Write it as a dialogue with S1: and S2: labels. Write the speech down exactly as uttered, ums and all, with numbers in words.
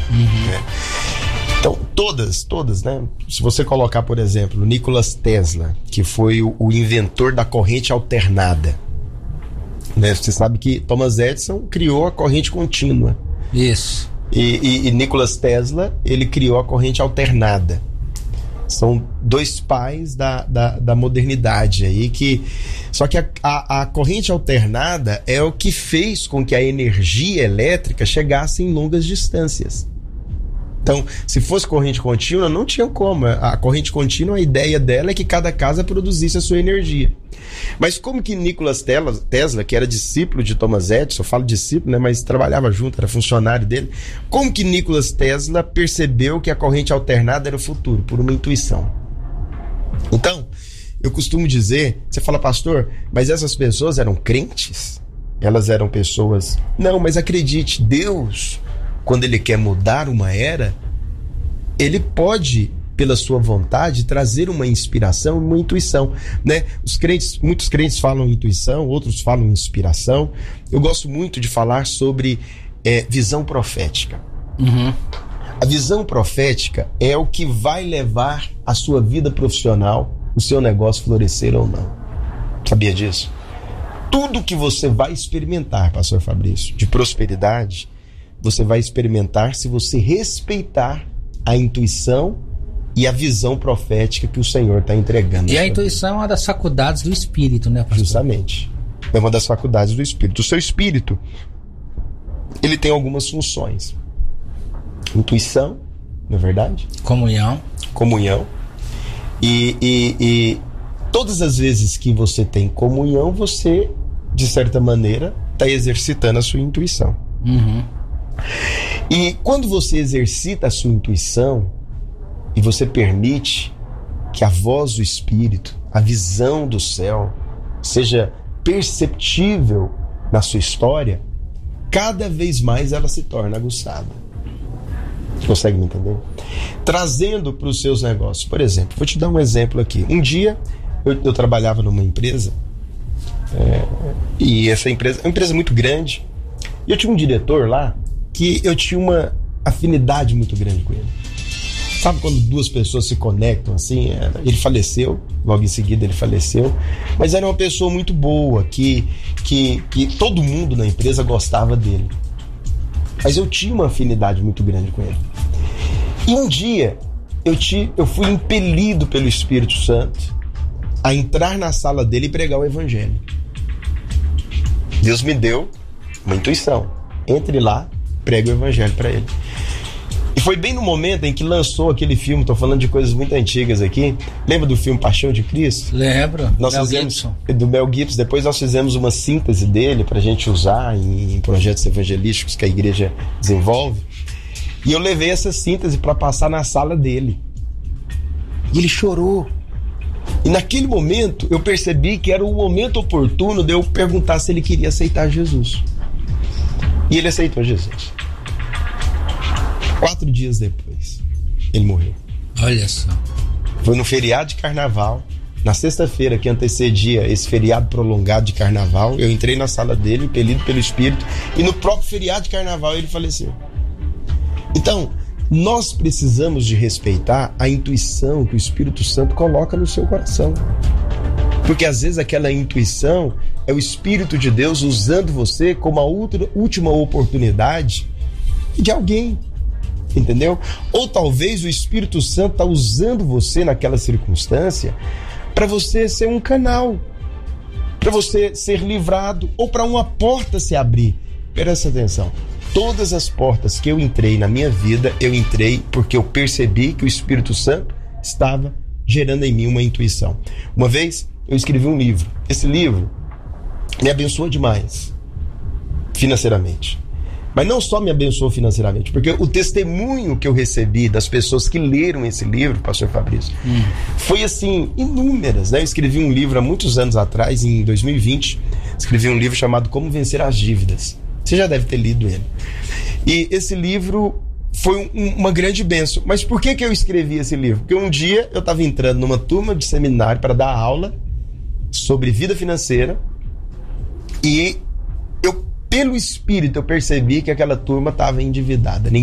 S1: Uhum. Né? Então, todas, todas, né? Se você colocar, por exemplo, Nikola Tesla, que foi o, o inventor da corrente alternada, né? Você sabe que Thomas Edison criou a corrente contínua.
S2: Isso.
S1: E, e, e Nikola Tesla, ele criou a corrente alternada. São dois pais da, da, da modernidade aí, que... Só que a, a, a corrente alternada é o que fez com que a energia elétrica chegasse em longas distâncias. Então, se fosse corrente contínua, não tinha como. A corrente contínua, a ideia dela é que cada casa produzisse a sua energia. Mas como que Nikola Tesla, que era discípulo de Thomas Edison, eu falo discípulo, né, mas trabalhava junto, era funcionário dele, como que Nikola Tesla percebeu que a corrente alternada era o futuro? Por uma intuição. Então, eu costumo dizer, você fala, pastor, mas essas pessoas eram crentes? Elas eram pessoas... Não, mas acredite, Deus... Quando ele quer mudar uma era, ele pode, pela sua vontade, trazer uma inspiração, uma intuição, né? Os crentes, muitos crentes falam intuição, outros falam inspiração. Eu gosto muito de falar sobre é, visão profética.
S2: Uhum.
S1: A visão profética é o que vai levar a sua vida profissional, o seu negócio florescer ou não. Sabia disso? Tudo que você vai experimentar, pastor Fabrício, de prosperidade, você vai experimentar se você respeitar a intuição e a visão profética que o Senhor está entregando.
S2: E a intuição é uma das faculdades do espírito, né, pastor?
S1: Justamente. É uma das faculdades do espírito. O seu espírito, ele tem algumas funções. Intuição, não é verdade?
S2: Comunhão.
S1: Comunhão. E, e, e todas as vezes que você tem comunhão, você, de certa maneira, está exercitando a sua intuição.
S2: Uhum.
S1: E quando você exercita a sua intuição e você permite que a voz do Espírito, a visão do céu, seja perceptível na sua história, cada vez mais ela se torna aguçada. Consegue me entender? Trazendo para os seus negócios. Por exemplo, vou te dar um exemplo aqui. Um dia eu, eu trabalhava numa empresa é, e essa empresa é uma empresa muito grande e eu tinha um diretor lá que eu tinha uma afinidade muito grande com ele. Sabe quando duas pessoas se conectam assim? Ele faleceu, logo em seguida ele faleceu, mas era uma pessoa muito boa, que, que, que todo mundo na empresa gostava dele. Mas eu tinha uma afinidade muito grande com ele. E um dia eu, te, eu fui impelido pelo Espírito Santo a entrar na sala dele e pregar o Evangelho. Deus me deu uma intuição. Entre lá, prega o Evangelho para ele. E foi bem no momento em que lançou aquele filme, tô falando de coisas muito antigas aqui. Lembra do filme Paixão de Cristo?
S2: Lembro.
S1: Nós
S2: Mel
S1: fizemos,
S2: Gibson.
S1: Do Mel Gibson. Depois nós fizemos uma síntese dele pra gente usar em, em projetos evangelísticos que a igreja desenvolve. E eu levei essa síntese para passar na sala dele. E ele chorou. E naquele momento eu percebi que era o momento oportuno de eu perguntar se ele queria aceitar Jesus. E ele aceitou Jesus. Quatro dias depois, ele morreu.
S2: Olha só.
S1: Foi no feriado de carnaval, na sexta-feira que antecedia esse feriado prolongado de carnaval, eu entrei na sala dele, impelido pelo Espírito, e no próprio feriado de carnaval ele faleceu. Então, nós precisamos de respeitar a intuição que o Espírito Santo coloca no seu coração. Porque às vezes aquela intuição é o Espírito de Deus usando você como a outra, última oportunidade de alguém. Entendeu? Ou talvez o Espírito Santo está usando você naquela circunstância para você ser um canal, para você ser livrado ou para uma porta se abrir. Presta atenção. Todas as portas que eu entrei na minha vida, eu entrei porque eu percebi que o Espírito Santo estava gerando em mim uma intuição. Uma vez eu escrevi um livro. Esse livro me abençoou demais financeiramente. Mas não só me abençoou financeiramente, porque o testemunho que eu recebi das pessoas que leram esse livro, pastor Fabrício, hum. foi assim, inúmeras, né? Eu escrevi um livro há muitos anos atrás, em dois mil e vinte, escrevi um livro chamado Como Vencer as Dívidas. Você já deve ter lido ele. E esse livro foi um, uma grande bênção. Mas por que que eu escrevi esse livro? Porque um dia eu estava entrando numa turma de seminário para dar aula sobre vida financeira e eu, pelo Espírito, eu percebi que aquela turma estava endividada.